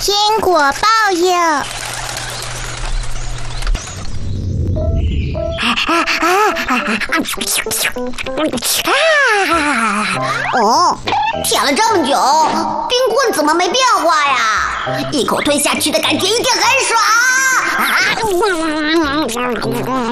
因果报应。 哦，舔了这么久，冰棍怎么没变化呀？一口吞下去的感觉一定很爽啊！